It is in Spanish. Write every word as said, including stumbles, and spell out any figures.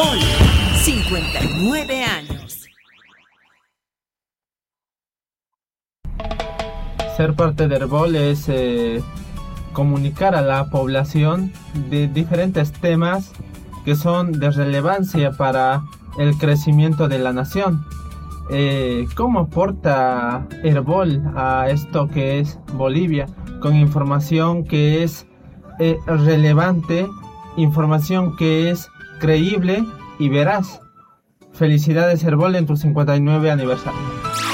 Herbol, cincuenta y nueve años. Ser parte de Herbol es eh, comunicar a la población de diferentes temas que son de relevancia para el crecimiento de la nación. Eh, ¿Cómo aporta Herbol a esto que es Bolivia? Con información que es eh, relevante, información que es creíble y veraz. Felicidades Herbol en tu cincuenta y nueve aniversario.